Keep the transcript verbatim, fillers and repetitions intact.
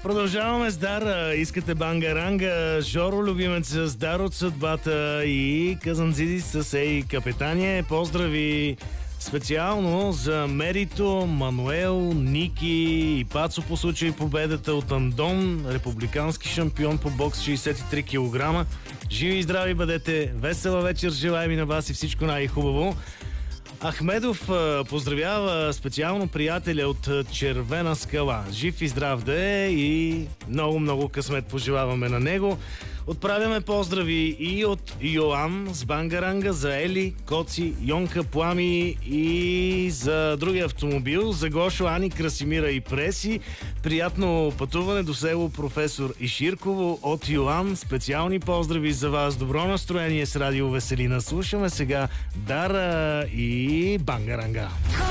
Продължаваме с Дар. Искате бангаранга. Жоро, любимец с Дар от съдбата и Казанзидис с Ей Капитание. Поздрави специално за Мерито, Мануел, Ники и Пацо по случай победата от Андон, републикански шампион по бокс шейсет и три килограма. Живи и здрави бъдете, весела вечер желаем и на вас и всичко най-хубаво. Ахмедов поздравява специално приятеля от Червена скала. Жив и здрав да е и много-много късмет пожелаваме на него. Отправяме поздрави и от Йоан с бангаранга, за Ели, Коци, Йонка, Плами и за другия автомобил, за Гошо, Ани, Красимира и Преси. Приятно пътуване до село Професор Иширково от Йоан. Специални поздрави за вас. Добро настроение с Радио Веселина. Слушаме сега Дара и бангаранга.